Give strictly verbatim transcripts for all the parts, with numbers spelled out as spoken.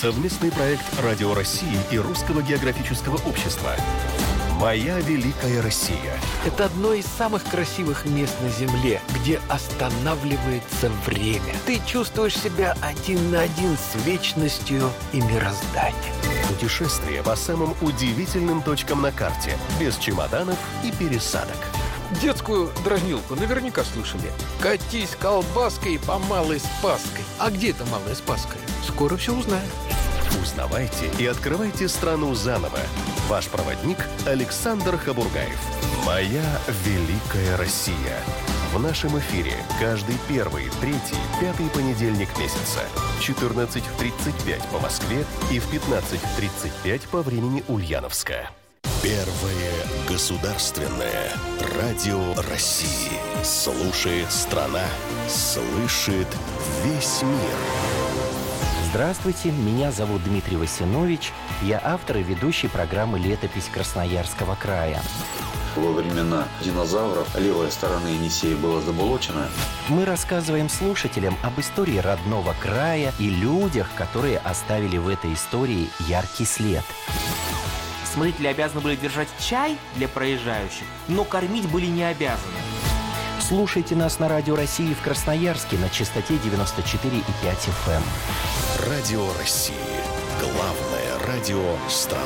Совместный проект Радио России и Русского географического общества «Моя великая Россия». Это одно из самых красивых мест на Земле, где останавливается время. Ты чувствуешь себя один на один с вечностью и мирозданием. Путешествие по самым удивительным точкам на карте, без чемоданов и пересадок. Детскую дразнилку наверняка слышали. Катись колбаской по Малой Спасской. А где это Малая Спасская? Скоро все узнаем. Узнавайте и открывайте страну заново. Ваш проводник Александр Хабургаев. «Моя великая Россия». В нашем эфире каждый первый, третий, пятый понедельник месяца. четырнадцать тридцать пять по Москве и в пятнадцать тридцать пять по времени Ульяновска. Первое государственное радио России. Слушает страна, слышит весь мир. Здравствуйте, меня зовут Дмитрий Васинович. Я автор и ведущий программы «Летопись Красноярского края». Во времена динозавров левая сторона Енисея была заболочена. Мы рассказываем слушателям об истории родного края и людях, которые оставили в этой истории яркий след. Смотрители обязаны были держать чай для проезжающих, но кормить были не обязаны. Слушайте нас на Радио России в Красноярске на частоте девяносто четыре и пять эф эм. Радио России. Главное радио страны.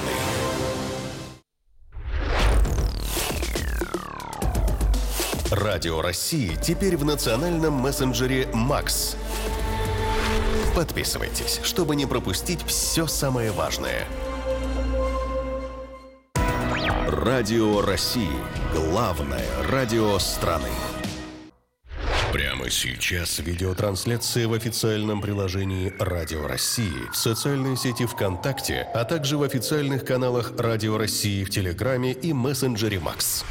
Радио России теперь в национальном мессенджере «Макс». Подписывайтесь, чтобы не пропустить все самое важное. Радио России. Главное радио страны. Прямо сейчас видеотрансляция в официальном приложении Радио России, в социальной сети ВКонтакте, а также в официальных каналах Радио России в Телеграме и мессенджере «Макс».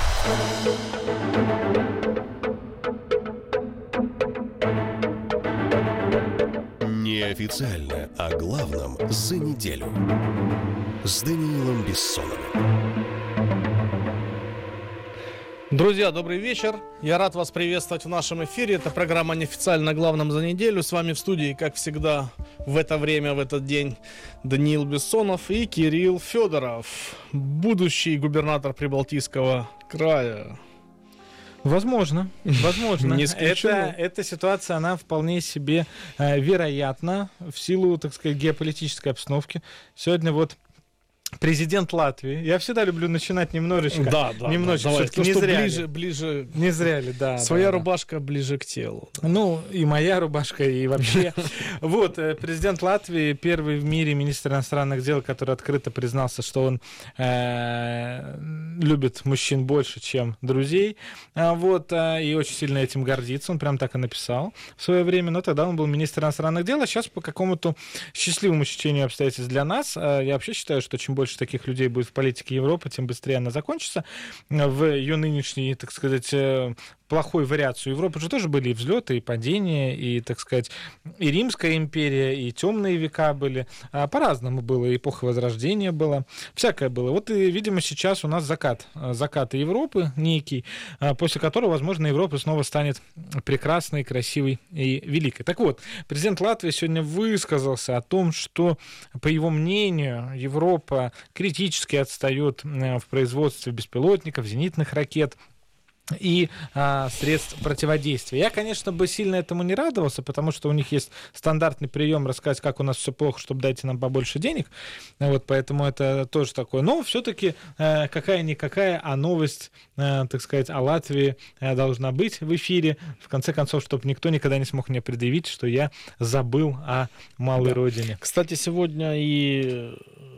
Неофициально о главном за неделю. С Даниилом Бессоновым. Друзья, добрый вечер. Я рад вас приветствовать в нашем эфире. Это программа «Неофициально о главном за неделю». С вами в студии, как всегда, в это время, в этот день, Даниил Бессонов и Кирилл Федоров, будущий губернатор Прибалтийского края. Возможно, возможно. Не исключено. Это, эта ситуация, она вполне себе э, вероятна в силу, так сказать, геополитической обстановки. Сегодня вот президент Латвии. Я всегда люблю начинать немножечко. Да, да. Немножечко. Да, Все-таки не зря ближе, ли. ближе. Не зря ли, да. Своя да, рубашка да. ближе к телу. Да. Ну, и моя рубашка, и вообще. Вот, президент Латвии, первый в мире министр иностранных дел, который открыто признался, что он любит мужчин больше, чем друзей. Вот, и очень сильно этим гордится. Он прям так и написал в свое время. Но тогда он был министр иностранных дел, а сейчас по какому-то счастливому стечению обстоятельств для нас. Я вообще считаю, что чем больше таких людей будет в политике Европы, тем быстрее она закончится. В ее нынешней, так сказать, плохой вариацию Европы же тоже были и взлеты, и падения, и, так сказать, и Римская империя, и темные века были. А по-разному было, и эпоха Возрождения была, всякое было. Вот и, видимо, сейчас у нас закат, закат Европы некий, после которого, возможно, Европа снова станет прекрасной, красивой и великой. Так вот, президент Латвии сегодня высказался о том, что, по его мнению, Европа критически отстает в производстве беспилотников, зенитных ракет и а, средств противодействия. Я, конечно, бы сильно этому не радовался, потому что у них есть стандартный прием рассказать, как у нас все плохо, чтобы дайте нам побольше денег. Вот, поэтому это тоже такое. Но все-таки э, какая-никакая, а новость, э, так сказать, о Латвии э, должна быть в эфире. В конце концов, чтобы никто никогда не смог мне предъявить, что я забыл о малой да. родине. Кстати, сегодня и